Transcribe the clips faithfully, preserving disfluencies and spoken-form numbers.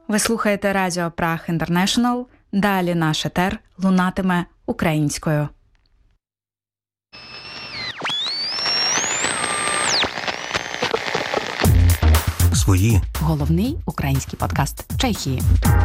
Ви слухаєте Радіо Праг Інтернешнл. Далі наш етер лунатиме українською. Свої. Головний український подкаст Чехії.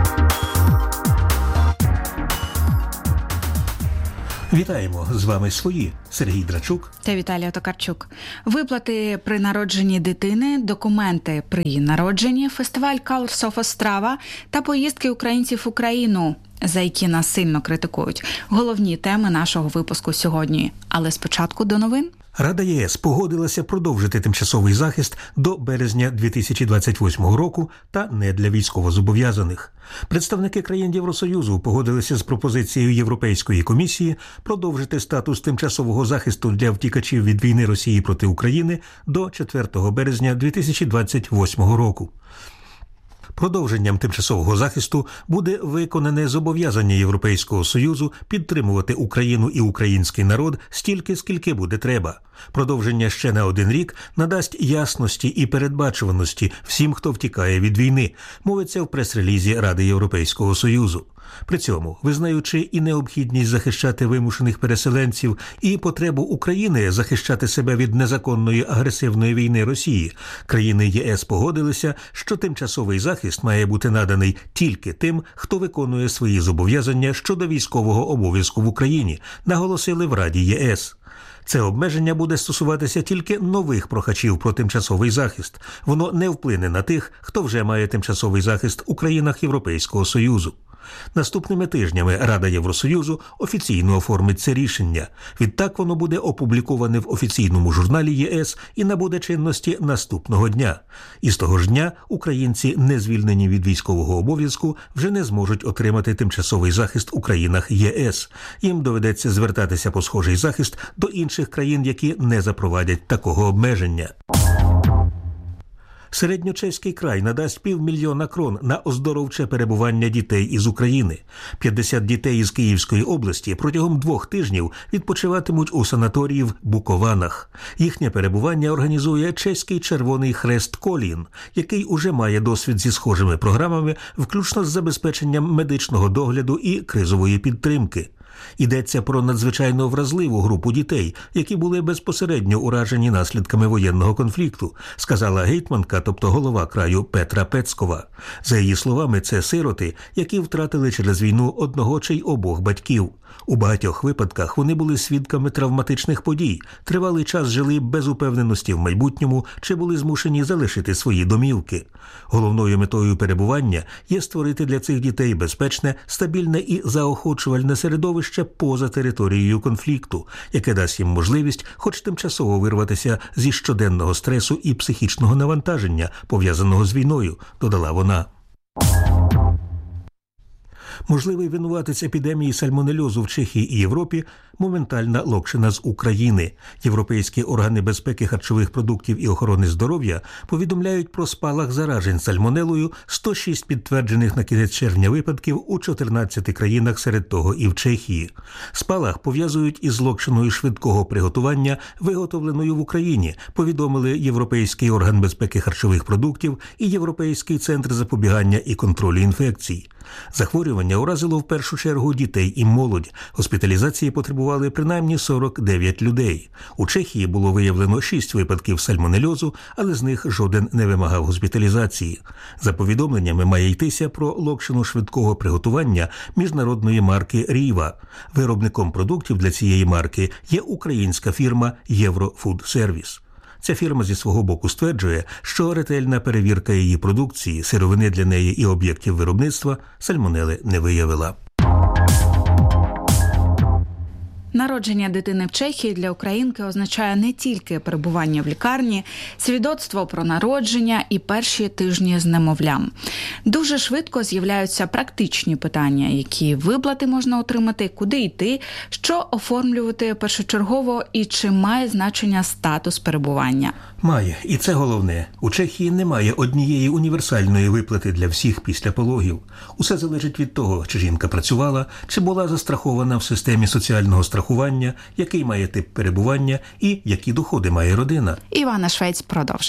Вітаємо! З вами свої. Сергій Драчук та Віталій Токарчук. Виплати при народженні дитини, документи при її народженні, фестиваль Colors of Ostrava та поїздки українців в Україну, за які нас сильно критикують. Головні теми нашого випуску сьогодні. Але спочатку до новин. Рада ЄС погодилася продовжити тимчасовий захист до березня дві тисячі двадцять восьмого року та не для військовозобов'язаних. Представники країн Євросоюзу погодилися з пропозицією Європейської комісії продовжити статус тимчасового захисту для втікачів від війни Росії проти України до четвертого березня дві тисячі двадцять восьмого року. Продовженням тимчасового захисту буде виконане зобов'язання Європейського Союзу підтримувати Україну і український народ стільки, скільки буде треба. Продовження ще на один рік надасть ясності і передбачуваності всім, хто втікає від війни, мовиться в прес-релізі Ради Європейського Союзу. При цьому, визнаючи і необхідність захищати вимушених переселенців, і потребу України захищати себе від незаконної агресивної війни Росії, країни ЄС погодилися, що тимчасовий захист має бути наданий тільки тим, хто виконує свої зобов'язання щодо військового обов'язку в Україні, наголосили в Раді ЄС. Це обмеження буде стосуватися тільки нових прохачів про тимчасовий захист. Воно не вплине на тих, хто вже має тимчасовий захист у країнах Європейського Союзу. Наступними тижнями Рада Євросоюзу офіційно оформить це рішення. Відтак воно буде опубліковане в офіційному журналі ЄС і набуде чинності наступного дня. І з того ж дня українці, не звільнені від військового обов'язку, вже не зможуть отримати тимчасовий захист у країнах ЄС. Їм доведеться звертатися по схожий захист до інших країн, які не запровадять такого обмеження. Середньочеський край надасть півмільйона крон на оздоровче перебування дітей із України. п'ятдесят дітей із Київської області протягом двох тижнів відпочиватимуть у санаторії в Букованах. Їхнє перебування організує Чеський Червоний Хрест Колін, який уже має досвід зі схожими програмами, включно з забезпеченням медичного догляду і кризової підтримки. Йдеться про надзвичайно вразливу групу дітей, які були безпосередньо уражені наслідками воєнного конфлікту, сказала гетьманка, тобто голова краю Петра Пецкова. За її словами, це сироти, які втратили через війну одного чи й обох батьків. У багатьох випадках вони були свідками травматичних подій, тривалий час жили без упевненості в майбутньому чи були змушені залишити свої домівки. Головною метою перебування є створити для цих дітей безпечне, стабільне і заохочувальне середовище поза територією конфлікту, яке дасть їм можливість хоч тимчасово вирватися зі щоденного стресу і психічного навантаження, пов'язаного з війною, додала вона. Можливий винуватець епідемії сальмонельозу в Чехії і Європі – моментальна Локшина з України. Європейські органи безпеки харчових продуктів і охорони здоров'я повідомляють про спалах заражень сальмонелою сто шість підтверджених на кінець червня випадків у чотирнадцяти країнах, серед того і в Чехії. Спалах пов'язують із Локшиною швидкого приготування, виготовленою в Україні, повідомили Європейський орган безпеки харчових продуктів і Європейський центр запобігання і контролю інфекцій. Захворювання уразило в першу чергу дітей і молодь. Госпіталізації потребували принаймні сорок дев'ять людей. У Чехії було виявлено шість випадків сальмонельозу, але з них жоден не вимагав госпіталізації. За повідомленнями, має йтися про Локшину швидкого приготування міжнародної марки «Ріва». Виробником продуктів для цієї марки є українська фірма «Єврофудсервіс». Ця фірма зі свого боку стверджує, що ретельна перевірка її продукції, сировини для неї і об'єктів виробництва сальмонели не виявила. Народження дитини в Чехії для українки означає не тільки перебування в лікарні, свідоцтво про народження і перші тижні з немовлям. Дуже швидко з'являються практичні питання, які виплати можна отримати, куди йти, що оформлювати першочергово і чи має значення статус перебування. Має. І це головне. У Чехії немає однієї універсальної виплати для всіх після пологів. Усе залежить від того, чи жінка працювала, чи була застрахована в системі соціального страхування, який має тип перебування і які доходи має родина. Івана Швець продовжить.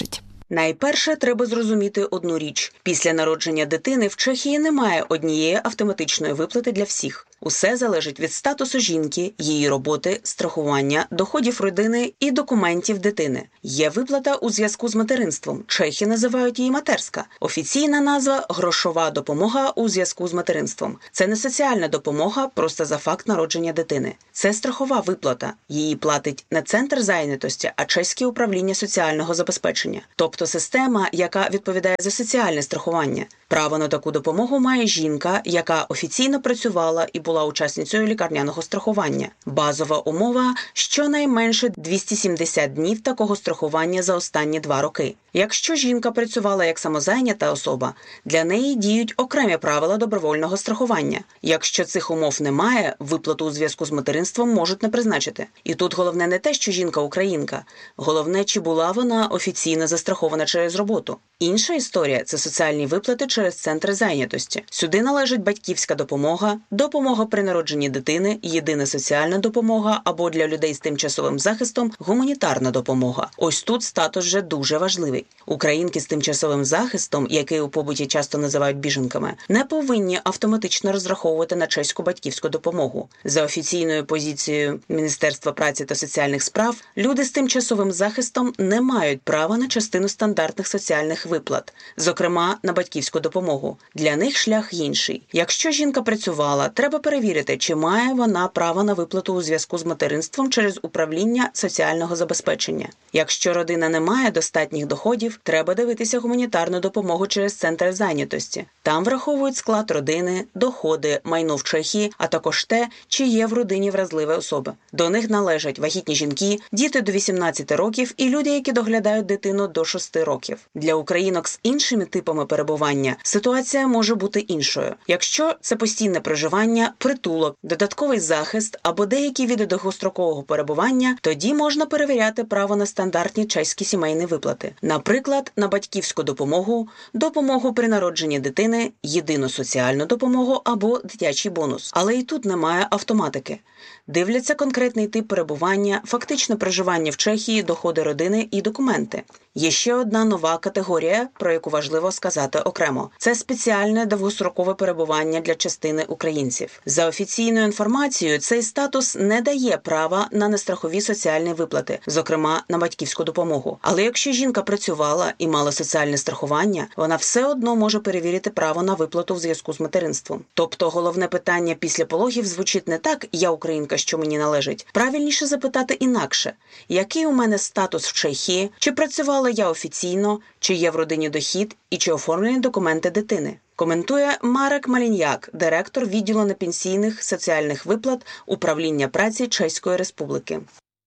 Найперше, треба зрозуміти одну річ. Після народження дитини в Чехії немає однієї автоматичної виплати для всіх. Усе залежить від статусу жінки, її роботи, страхування, доходів родини і документів дитини. Є виплата у зв'язку з материнством. Чехи називають її матерська. Офіційна назва – грошова допомога у зв'язку з материнством. Це не соціальна допомога просто за факт народження дитини. Це страхова виплата. Її платить не Центр зайнятості, а Чеське управління соціального забезпечення. Тобто система, яка відповідає за соціальне страхування. Право на таку допомогу має жінка, яка офіційно працювала і була учасницею лікарняного страхування. Базова умова – щонайменше двісті сімдесят днів такого страхування за останні два роки. Якщо жінка працювала як самозайнята особа, для неї діють окремі правила добровольного страхування. Якщо цих умов немає, виплату у зв'язку з материнством можуть не призначити. І тут головне не те, що жінка українка. Головне, чи була вона офіційно застрахована через роботу. Інша історія – це соціальні виплати через центри зайнятості. Сюди належить батьківська допомога, допомога при народженні дитини, єдина соціальна допомога або для людей з тимчасовим захистом – гуманітарна допомога. Ось тут статус вже дуже важливий. Українки з тимчасовим захистом, який у побуті часто називають біженками, не повинні автоматично розраховувати на чеську батьківську допомогу. За офіційною позицією Міністерства праці та соціальних справ, люди з тимчасовим захистом не мають права на частину стандартних соціальних виплат, зокрема на батьківську допомогу. Для них шлях інший. Якщо жінка працювала, треба перевірити, чи має вона право на виплату у зв'язку з материнством через управління соціального забезпечення. Якщо родина не має достатніх доходів, треба дивитися гуманітарну допомогу через центри зайнятості. Там враховують склад родини, доходи, майно в Чехії, а також те, чи є в родині вразливі особи. До них належать вагітні жінки, діти до вісімнадцяти років і люди, які доглядають дитину до шести років. Для українок з іншими типами перебування ситуація може бути іншою. Якщо це постійне проживання, притулок, додатковий захист або деякі види довгострокового перебування, тоді можна перевіряти право на стандартні чеські сімейні виплати. Наприклад, на батьківську допомогу, допомогу при народженні дитини, єдину соціальну допомогу або дитячий бонус. Але і тут немає автоматики. Дивляться конкретний тип перебування, фактичне проживання в Чехії, доходи родини і документи. Є ще одна нова категорія, про яку важливо сказати окремо. Це спеціальне довгострокове перебування для частини українців. За офіційною інформацією, цей статус не дає права на нестрахові соціальні виплати, зокрема на батьківську допомогу. Але якщо жінка працювала і мала соціальне страхування, вона все одно може перевірити право на виплату в зв'язку з материнством. Тобто головне питання після пологів звучить не так «я українка, що мені належить». Правильніше запитати інакше. Який у мене статус в Чехії? Чи працювала я офіційно? Чи є в родині дохід? І чи оформлені документи дитини? Коментує Марек Маліньяк, директор відділу непенсійних соціальних виплат Управління праці Чеської Республіки.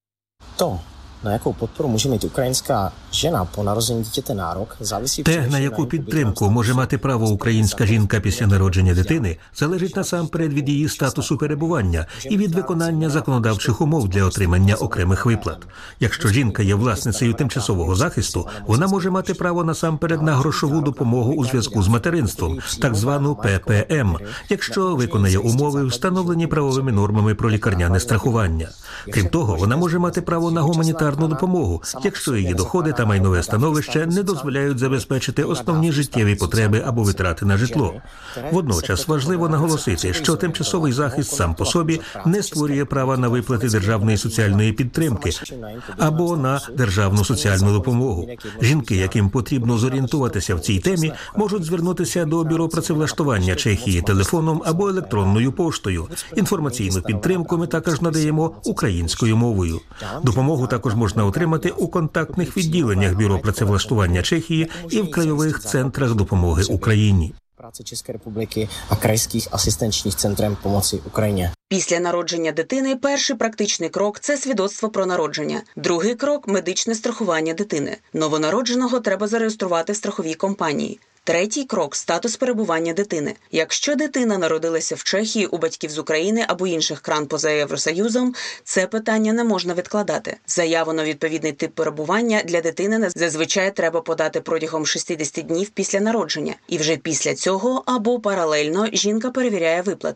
То, на яку підтримку може мати українська жінка по народженні дитини нárok, závisí Те, на яку підтримку може мати право українська жінка після народження дитини, залежить насамперед від її статусу перебування і від виконання законодавчих умов для отримання окремих виплат. Якщо жінка є власницею тимчасового захисту, вона може мати право насамперед на грошову допомогу у зв'язку з материнством, так звану пе пе ем, якщо виконає умови, встановлені правовими нормами про лікарняне страхування. Крім того, вона може мати право на гуманітарну допомогу, якщо її доходи та майнове становище не дозволяють забезпечити основні життєві потреби або витрати на житло. Водночас важливо наголосити, що тимчасовий захист сам по собі не створює права на виплати державної соціальної підтримки або на державну соціальну допомогу. Жінки, яким потрібно зорієнтуватися в цій темі, можуть звернутися до Бюро працевлаштування Чехії телефоном або електронною поштою. Інформаційну підтримку ми також надаємо українською мовою. Допомогу також можна отримати у контактних відділеннях Бюро працевлаштування Чехії і в краєвих центрах допомоги Україні. Праці Чеської Республіки а крайських асистенчних центрів допомоги Україні. Після народження дитини перший практичний крок – це свідоцтво про народження. Другий крок – медичне страхування дитини. Новонародженого треба зареєструвати в страховій компанії. Третій крок – статус перебування дитини. Якщо дитина народилася в Чехії у батьків з України або інших кран поза Євросоюзом, це питання не можна відкладати. Заяву на відповідний тип перебування для дитини зазвичай треба подати протягом шістдесят днів після народження. І вже після цього або паралельно жінка перевіряє виплати.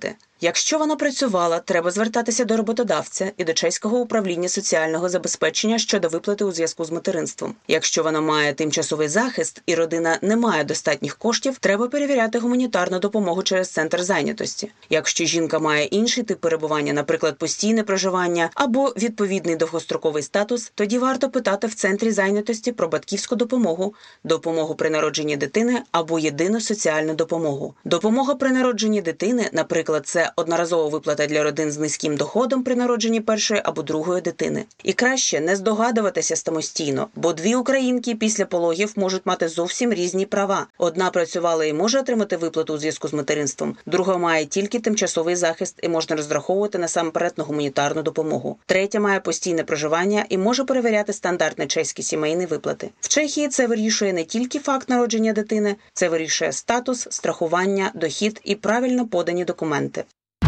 Якщо вона працювала, треба звертатися до роботодавця і до чеського управління соціального забезпечення щодо виплати у зв'язку з материнством. Якщо вона має тимчасовий захист і родина не має достатніх коштів, треба перевіряти гуманітарну допомогу через центр зайнятості. Якщо жінка має інший тип перебування, наприклад, постійне проживання або відповідний довгостроковий статус, тоді варто питати в центрі зайнятості про батьківську допомогу, допомогу при народженні дитини або єдину соціальну допомогу. Допомога при народженні дитини, наприклад, це одноразова виплата для родин з низьким доходом при народженні першої або другої дитини. І краще не здогадуватися самостійно, бо дві українки після пологів можуть мати зовсім різні права. Одна працювала і може отримати виплату у зв'язку з материнством, друга має тільки тимчасовий захист і можна розраховувати насамперед на гуманітарну допомогу. Третя має постійне проживання і може перевіряти стандартні чеські сімейні виплати. В Чехії це вирішує не тільки факт народження дитини, це вирішує статус, страхування, дохід і правильно подані документи.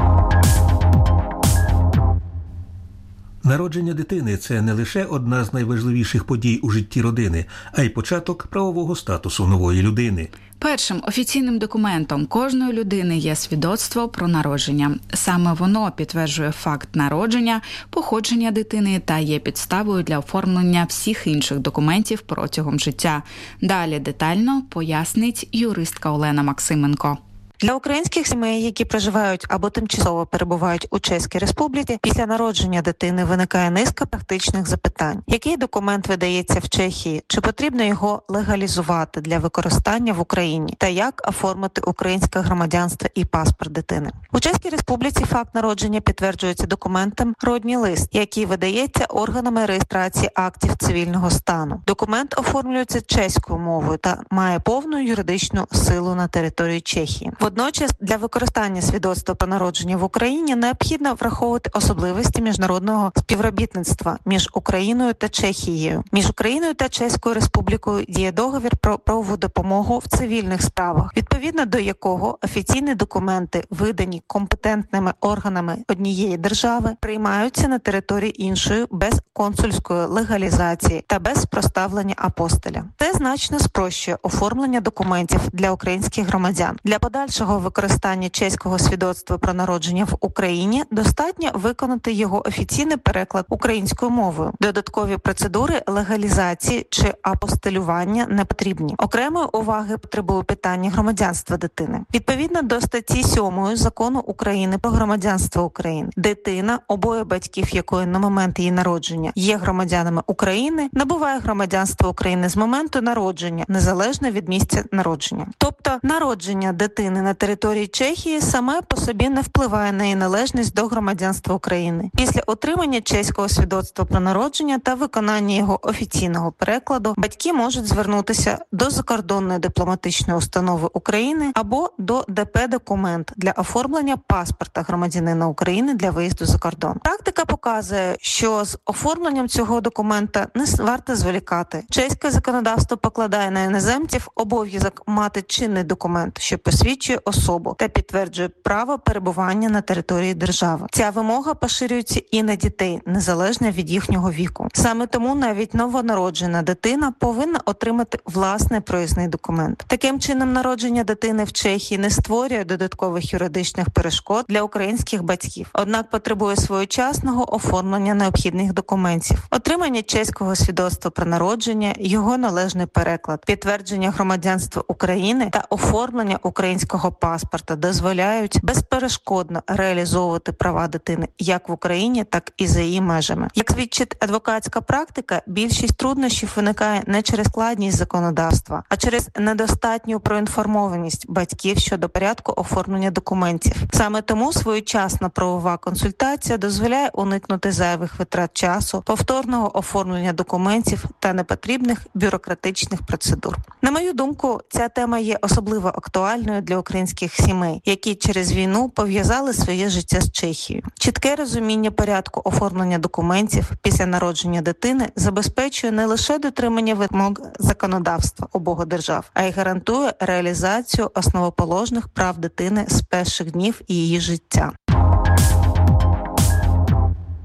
Народження дитини – це не лише одна з найважливіших подій у житті родини, а й початок правового статусу нової людини. Першим офіційним документом кожної людини є свідоцтво про народження. Саме воно підтверджує факт народження, походження дитини та є підставою для оформлення всіх інших документів протягом життя. Далі детально пояснить юристка Олена Максименко. Для українських сімей, які проживають або тимчасово перебувають у Чеській Республіці, після народження дитини виникає низка практичних запитань. Який документ видається в Чехії? Чи потрібно його легалізувати для використання в Україні? Та як оформити українське громадянство і паспорт дитини? У Чеській Республіці факт народження підтверджується документом «Родній лист», який видається органами реєстрації актів цивільного стану. Документ оформлюється чеською мовою та має повну юридичну силу на території Чехії. Водночас для використання свідоцтва про народження в Україні необхідно враховувати особливості міжнародного співробітництва між Україною та Чехією. Між Україною та Чеською Республікою діє договір про правову допомогу в цивільних справах, відповідно до якого офіційні документи, видані компетентними органами однієї держави, приймаються на території іншої без консульської легалізації та без проставлення апостиля. Це значно спрощує оформлення документів для українських громадян. Для подальшого використання чеського свідоцтва про народження в Україні достатньо виконати його офіційний переклад українською мовою. Додаткові процедури легалізації чи апостилювання не потрібні. Окремої уваги потребує питання громадянства дитини. Відповідно до статті сьомої Закону України про громадянство України, дитина, обоє батьків якої на момент її народження є громадянами України, набуває громадянство України з моменту народження, незалежно від місця народження. Тобто народження дитини на території Чехії саме по собі не впливає на її належність до громадянства України. Після отримання чеського свідоцтва про народження та виконання його офіційного перекладу батьки можуть звернутися до закордонної дипломатичної установи України або до де пе-документ для оформлення паспорта громадянина України для виїзду за кордон. Практика показує, що з оформленням цього документа не варто зволікати. Чеське законодавство покладає на іноземців обов'язок мати чинний документ, що посвідчує особу та підтверджує право перебування на території держави. Ця вимога поширюється і на дітей, незалежно від їхнього віку. Саме тому навіть новонароджена дитина повинна отримати власний проїзний документ. Таким чином, народження дитини в Чехії не створює додаткових юридичних перешкод для українських батьків, однак потребує своєчасного оформлення необхідних документів, отримання чеського свідоцтва про народження, його належний переклад, підтвердження громадянства України та оформлення українського паспорта дозволяють безперешкодно реалізовувати права дитини як в Україні, так і за її межами. Як свідчить адвокатська практика, більшість труднощів виникає не через складність законодавства, а через недостатню проінформованість батьків щодо порядку оформлення документів. Саме тому своєчасна правова консультація дозволяє уникнути зайвих витрат часу, повторного оформлення документів та непотрібних бюрократичних процедур. На мою думку, ця тема є особливо актуальною для українських сімей, які через війну пов'язали своє життя з Чехією. Чітке розуміння порядку оформлення документів після народження дитини забезпечує не лише дотримання вимог законодавства обох держав, а й гарантує реалізацію основоположних прав дитини з перших днів її життя.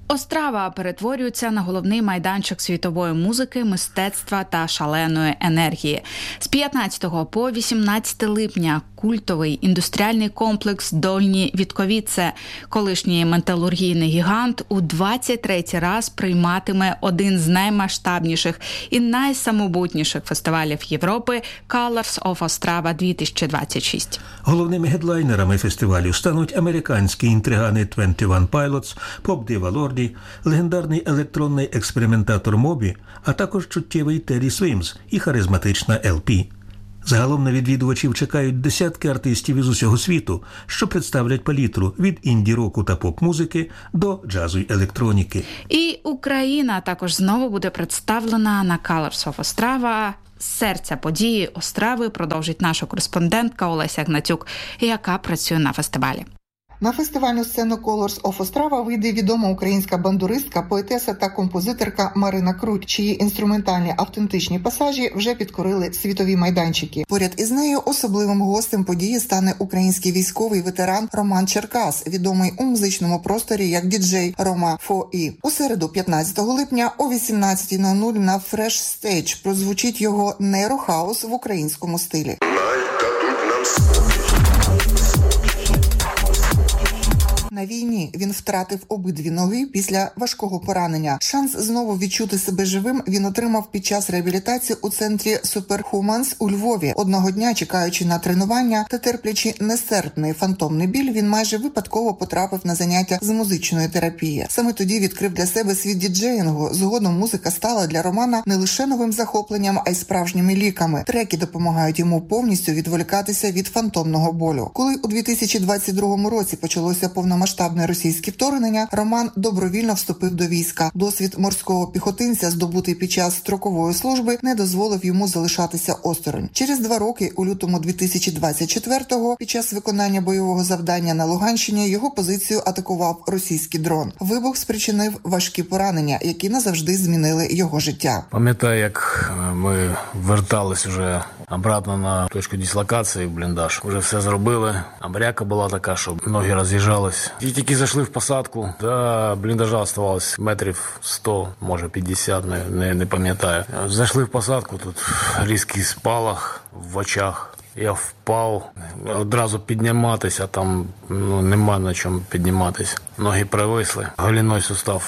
Острава перетворюється на головний майданчик світової музики, мистецтва та шаленої енергії. З п'ятнадцятого по вісімнадцяте липня культовий індустріальний комплекс Дольні Вітковіце, колишній металургійний гігант, у двадцять третій раз прийматиме один з наймасштабніших і найсамобутніших фестивалів Європи Colors of Ostrava дві тисячі двадцять шість. Головними гедлайнерами фестивалю стануть американські інтригани двадцять один Pilots, поп-дива Лорді, легендарний електронний експериментатор Мобі, а також чуттєвий Террі Свімс і харизматична ел пі. Загалом на відвідувачів чекають десятки артистів із усього світу, що представлять палітру від інді-року та поп-музики до джазу й електроніки. І Україна також знову буде представлена на Colors of Ostrava. З серця події Острави продовжить наша кореспондентка Олеся Гнатюк, яка працює на фестивалі. На фестивальну сцену Colors of Ostrava вийде відома українська бандуристка, поетеса та композиторка Марина Круть, чиї інструментальні автентичні пасажі вже підкорили світові майданчики. Поряд із нею особливим гостем події стане український військовий ветеран Роман Черкас, відомий у музичному просторі як діджей Рома фор і. У середу, п'ятнадцятого липня о вісімнадцятій нуль нуль на Fresh Stage прозвучить його нейрохаус в українському стилі. На війні він втратив обидві ноги після важкого поранення. Шанс знову відчути себе живим він отримав під час реабілітації у центрі Superhumans у Львові. Одного дня, чекаючи на тренування та терплячи нестерпний фантомний біль, він майже випадково потрапив на заняття з музичної терапії. Саме тоді відкрив для себе світ діджеїнгу. Згодом музика стала для Романа не лише новим захопленням, а й справжніми ліками. Треки допомагають йому повністю відволікатися від фантомного болю. Коли у дві тисячі двадцять другому році почалося повномасштабне Масштабне російське вторгнення, Роман добровільно вступив до війська. Досвід морського піхотинця, здобутий під час строкової служби, не дозволив йому залишатися осторонь. Через два роки, у лютому дві тисячі двадцять четвертого, під час виконання бойового завдання на Луганщині, його позицію атакував російський дрон. Вибух спричинив важкі поранення, які назавжди змінили його життя. Пам'ятаю, як ми вертались вже обратно на точку дислокації в бліндаж. Вже все зробили. Абряка була така, що ноги роз'їжджались. І тільки зайшли в посадку, до бліндажа оставалось метрів сто, може п'ятдесят, не, не, не пам'ятаю. Зайшли в посадку, тут різкий спалах в очах. Я впав, одразу підніматися, там ну, нема на чому підніматися. Ноги привисли, голінний сустав.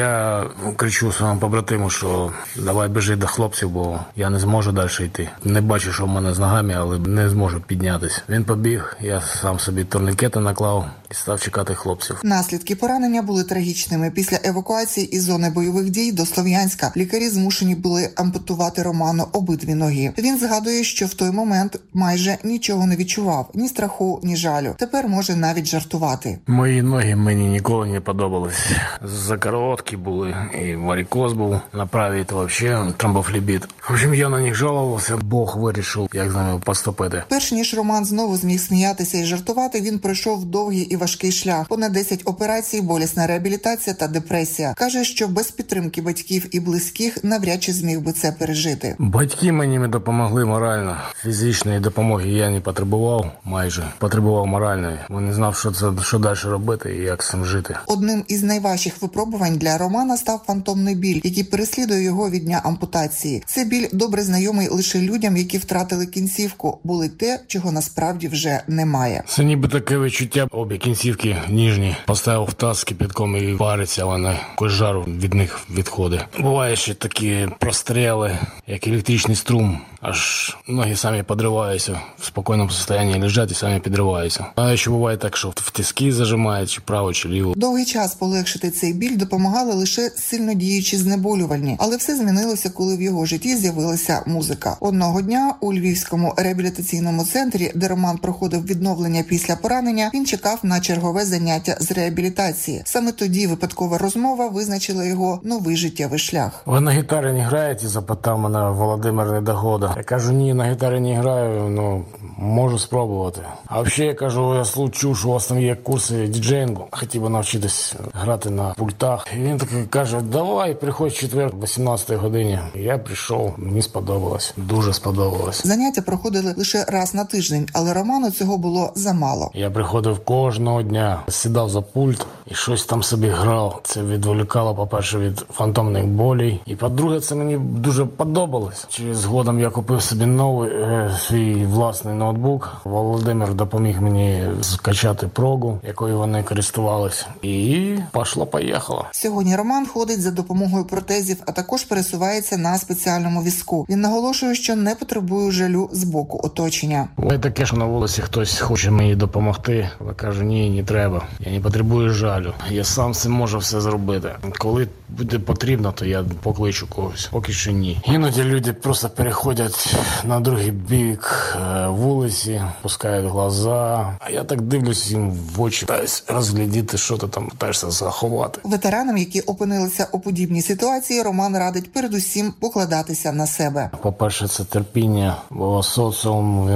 Я кричу своєму побратиму, що давай біжи до хлопців, бо я не зможу далі йти. Не бачу, що в мене з ногами, але не зможу піднятися. Він побіг, я сам собі турнікети наклав і став чекати хлопців. Наслідки поранення були трагічними. Після евакуації із зони бойових дій до Слов'янська лікарі змушені були ампутувати Роману обидві ноги. Він згадує, що в той момент майже нічого не відчував, ні страху, ні жалю. Тепер може навіть жартувати. Мої ноги мені ніколи не подобались. Закороткі були, і варикоз був. На правій то взагалі тромбофлебіт. В общем, я на них жалувався. Бог вирішив, як з ними поступити. Перш ніж Роман знову зміг сміятися і жартувати, він пройшов довгий і важкий шлях. Понад десять операцій, болісна реабілітація та депресія. Каже, що без підтримки батьків і близьких навряд чи зміг би це пережити. Батьки мені не допомогли морально. Фізичної допомоги я не потребував майже. Потребував моральної. Бо не знав, що це, що далі робити і як з цим жити. Одним із найважчих випробувань для Романа став фантомний біль, який переслідує його від дня ампутації. Це біль добре знайомий лише людям, які втратили кінцівку. Були те, чого насправді вже немає. Це ніби таке відчуття. Обі кінцівки ніжні. Поставив в таз з кипятком і вариться, вона якось жару від них відходить. Буває ще такі простріли, як електричний струм. Аж ноги самі підриваються. В спокійному стані лежать і самі підриваються. А ще буває так, що в тиски зажимають, чи право, чи ліво. Довгий час полегшити цей біль допомагали лише сильно діючі знеболювальні. Але все змінилося, коли в його житті з'явилася музика. Одного дня у Львівському реабілітаційному центрі, де Роман проходив відновлення після поранення, він чекав на чергове заняття з реабілітації. Саме тоді випадкова розмова визначила його новий життєвий шлях. Ви на гітарі не граєте? Запитав мене Володимир Недогода. Я кажу, ні, на гітарі не граю, ну, можу спробувати. А взагалі, я кажу, я чув, що у вас там є курси діджеїнгу. Хотів би навчитись грати на пультах. І він такий каже, давай, приходь в четвер, о вісімнадцятій годині. Я прийшов, мені сподобалось, дуже сподобалось. Заняття проходили лише раз на тиждень, але Роману цього було замало. Я приходив кожного одного дня сідав за пульт і щось там собі грав. Це відволікало, по-перше, від фантомних болей. І, по-друге, це мені дуже подобалось. Через згодом я купив собі новий, е, свій власний ноутбук. Володимир допоміг мені скачати прогу, якою вони користувалися. І пішло-поїхало. Сьогодні Роман ходить за допомогою протезів, а також пересувається на спеціальному візку. Він наголошує, що не потребує жалю з боку оточення. Буває таке, що на вулиці хтось хоче мені допомогти, але каже, ні, не треба. Я не потребую жалю. Я сам все можу все зробити. Коли буде потрібно, то я покличу когось. Поки що ні. Іноді люди просто переходять на другий бік вулиці, пускають глаза. А я так дивлюсь їм в очі, питаюсь розглядіти, що ти там питаєшся заховати. Ветеранам, які опинилися у подібній ситуації, Роман радить передусім покладатися на себе. По-перше, це терпіння, бо соціум